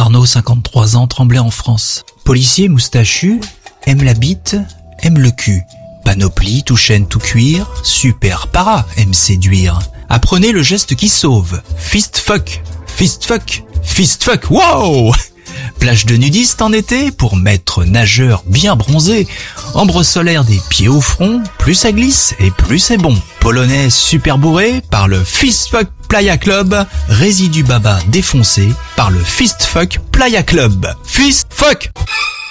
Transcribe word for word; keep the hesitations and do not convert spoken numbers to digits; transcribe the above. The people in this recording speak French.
Arnaud, cinquante-trois ans, Tremblay en France. Policier moustachu, aime la bite, aime le cul. Panoplie, tout chêne, tout cuir, super para, aime séduire. Apprenez le geste qui sauve. Fist fuck, fist fuck, fist fuck, wow! Plage de nudistes en été pour maître nageur bien bronzé. Ambre solaire des pieds au front, plus ça glisse et plus c'est bon. Polonais super bourré par le Fist Fuck Playa Club. Résidu baba défoncé par le Fist Fuck Playa Club. Fist Fuck!